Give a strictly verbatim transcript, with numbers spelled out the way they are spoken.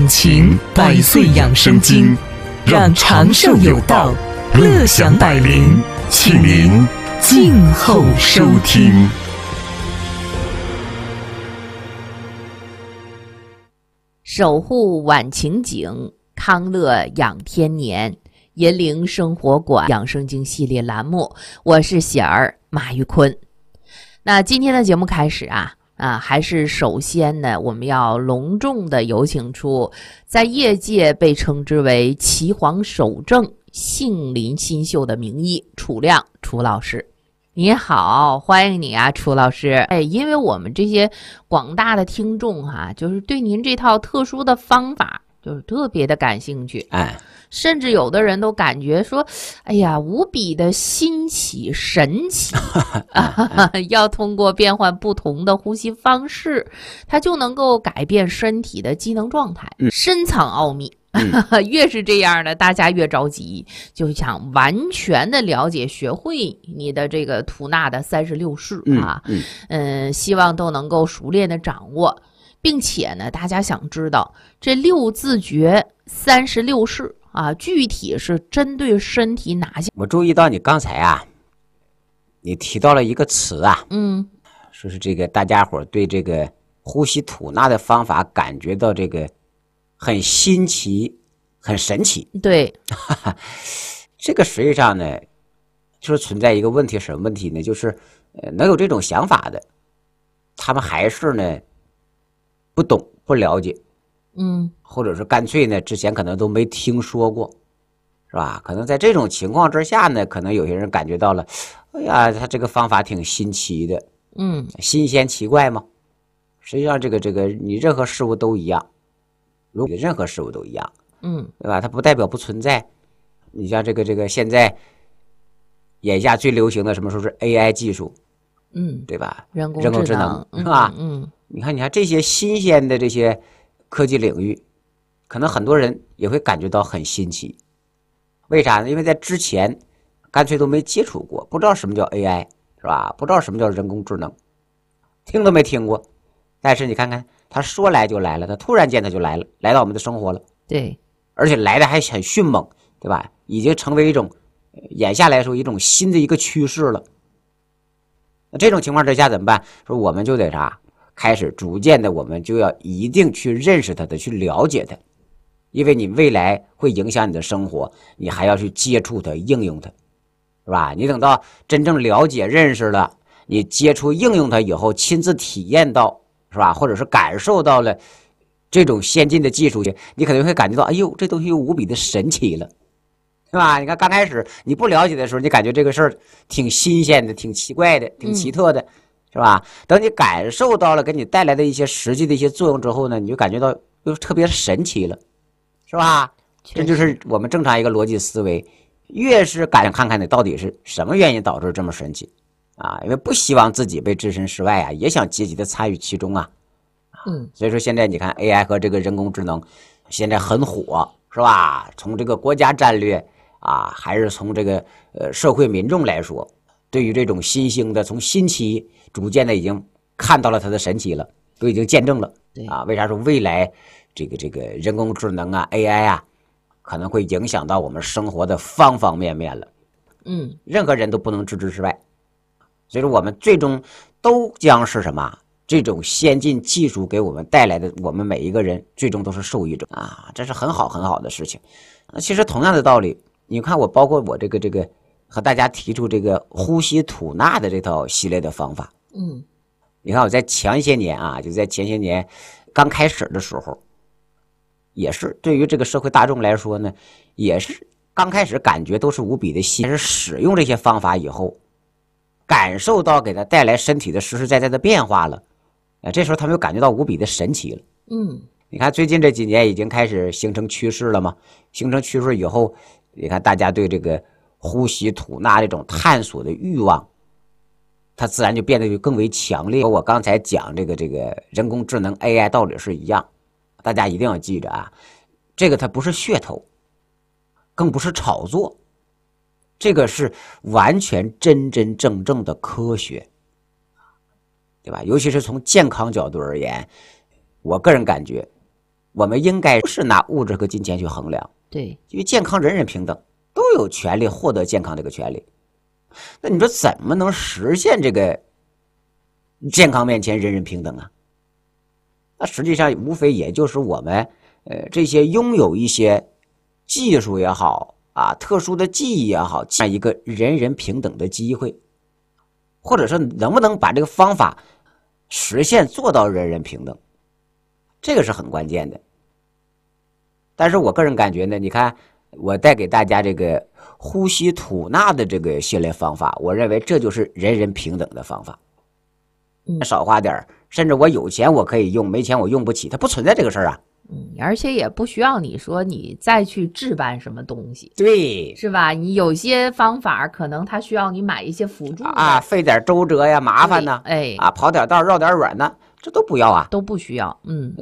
晚晴百岁养生经，让长寿有道，乐享百龄，请您静候收听。 守护晚晴景，康乐养天年，银铃生活馆养生经系列栏目，我是喜儿马玉坤。那今天的节目开始啊啊，还是首先呢，我们要隆重的有请出在业界被称之为岐黄守正、杏林新秀的名医楚亮楚老师。你好，欢迎你啊，楚老师。哎，因为我们这些广大的听众哈、啊，就是对您这套特殊的方法就是特别的感兴趣， 哎， 甚至有的人都感觉说，哎呀，无比的新奇神奇啊！要通过变换不同的呼吸方式，它就能够改变身体的机能状态， 嗯、 深藏奥秘。越是这样的，大家越着急，就想完全的了解、学会你的这个吐纳的三十六式啊，嗯，嗯、呃，希望都能够熟练的掌握，并且呢，大家想知道这六字诀、三十六式啊，具体是针对身体哪些？ 我注意到你刚才啊，你提到了一个词啊， 嗯， 说是这个大家伙对这个呼吸吐纳的方法感觉到这个。很新奇，很神奇。 对， 这个实际上呢，就是存在一个问题，什么问题呢？就是呃，能有这种想法的，他们还是呢不懂、不了解， 嗯， 或者是干脆呢之前可能都没听说过，是吧？可能在这种情况之下呢，可能有些人感觉到了，哎呀，他这个方法挺新奇的， 嗯， 新鲜奇怪嘛。实际上，这个这个你任何事物都一样。如果任何事物都一样， 嗯， 对吧？它不代表不存在。你像这个这个现在眼下最流行的什么说是 A I 技术， 嗯， 对吧？ 人工人工智能是吧？ 嗯， 你看，你看这些新鲜的这些科技领域，可能很多人也会感觉到很新奇。为啥呢？因为在之前干脆都没接触过，不知道什么叫 A I， 是吧？不知道什么叫人工智能，听都没听过。但是你看看。他说来就来了，他突然间他就来了，来到我们的生活了。 对， 而且来的还很迅猛，对吧？已经成为一种，眼下来说一种新的一个趋势了。那这种情况之下怎么办？说我们就得啥？开始逐渐的，我们就要一定去认识它的，去了解它，因为你未来会影响你的生活，你还要去接触它、应用它，是吧？你等到真正了解、认识了，你接触、应用它以后，亲自体验到。是吧？或者是感受到了这种先进的技术，你可能会感觉到，哎呦，这东西无比的神奇了，是吧？你看刚开始你不了解的时候，你感觉这个事儿挺新鲜的、挺奇怪的、挺奇特的，嗯、是吧？等你感受到了给你带来的一些实际的一些作用之后呢，你就感觉到又特别神奇了，是吧？这就是我们正常一个逻辑思维，越是敢看看你到底是什么原因导致这么神奇。啊，因为不希望自己被置身事外啊，也想积极的参与其中啊。 嗯， 所以说现在你看 A I 和这个人工智能现在很火，是吧？从这个国家战略啊，还是从这个呃社会民众来说，对于这种新兴的，从新奇逐渐的已经看到了它的神奇了，都已经见证了。 对啊，为啥说未来这个这个人工智能啊 A I 啊，可能会影响到我们生活的方方面面了？ 嗯， 任何人都不能置之事外。所以说我们最终都将是什么？这种先进技术给我们带来的，我们每一个人最终都是受益者啊！这是很好很好的事情。那其实同样的道理，你看我包括我这个这个和大家提出这个呼吸吐纳的这套系列的方法， 嗯， 你看我在前些年啊，就在前些年刚开始的时候，也是对于这个社会大众来说呢，也是刚开始感觉都是无比的新，但是使用这些方法以后。感受到给他带来身体的实实在在的变化了，啊，这时候他们又感觉到无比的神奇了。 嗯， 你看最近这几年已经开始形成趋势了嘛？形成趋势以后，你看大家对这个呼吸吐纳这种探索的欲望，它自然就变得就更为强烈。和我刚才讲这个这个人工智能 A I 道理是一样，大家一定要记着啊，这个它不是噱头，更不是炒作。这个是完全真真正正的科学，对吧？尤其是从健康角度而言，我个人感觉我们应该不是拿物质和金钱去衡量。 对， 因为健康人人平等，都有权利获得健康这个权利。那你说怎么能实现这个健康面前人人平等啊？那实际上无非也就是我们呃这些拥有一些技术也好啊，特殊的技艺也好，这样一个人人平等的机会，或者说能不能把这个方法实现做到人人平等，这个是很关键的。但是我个人感觉呢，你看我带给大家这个呼吸吐纳的这个训练方法，我认为这就是人人平等的方法。 嗯， 少花点，甚至我有钱我可以用，没钱我用不起，它不存在这个事儿啊。 嗯，而且也不需要你说你再去置办什么东西， 对， 是吧？你有些方法可能它需要你买一些辅助啊，费点周折呀，麻烦呢， 哎， 啊，跑点道绕点远呢，这都不要啊， 都不需要，嗯。